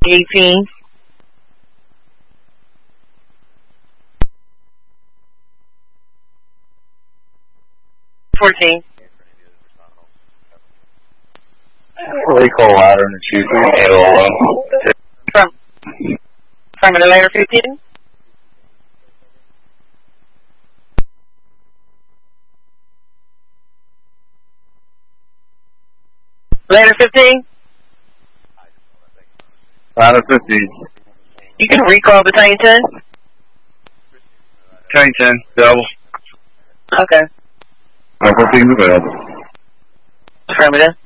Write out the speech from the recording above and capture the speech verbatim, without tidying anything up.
eighteen. fourteen. Recall ladder in the two three eight oh one. From, from the later fifteen. Later fifteen. Ladder fifteen. You can recall the Tiny ten. Tiny ten, double. Okay. Ladder fifteen available. Affirmative.